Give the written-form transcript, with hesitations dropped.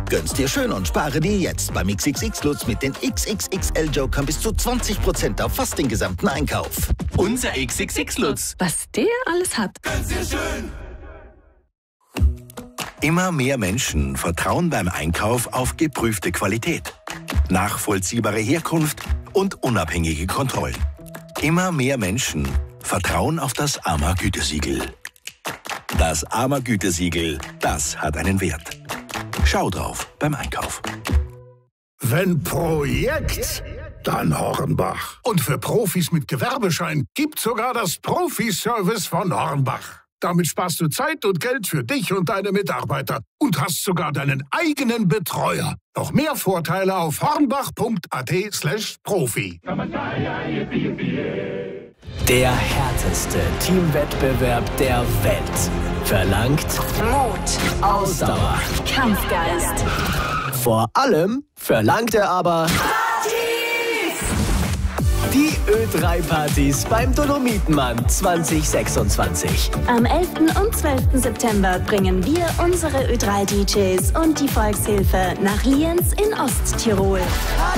Gönn's dir schön und spare dir jetzt beim XXX Lutz mit den XXXL Jokern bis zu 20% auf fast den gesamten Einkauf. Unser XXX Lutz. Was der alles hat. Gönn's dir schön. Immer mehr Menschen vertrauen beim Einkauf auf geprüfte Qualität, nachvollziehbare Herkunft und unabhängige Kontrollen. Immer mehr Menschen vertrauen auf das AMA-Gütesiegel. Das AMA-Gütesiegel, das hat einen Wert. Schau drauf beim Einkauf. Wenn Projekt, dann Hornbach. Und für Profis mit Gewerbeschein gibt's sogar das Profi-Service von Hornbach. Damit sparst du Zeit und Geld für dich und deine Mitarbeiter und hast sogar deinen eigenen Betreuer. Noch mehr Vorteile auf hornbach.at/profi. Der härteste Teamwettbewerb der Welt verlangt Mut, Ausdauer, Kampfgeist. Vor allem verlangt er aber die Ö3-Partys beim Dolomitenmann 2026. Am 11. und 12. September bringen wir unsere Ö3-DJs und die Volkshilfe nach Lienz in Osttirol.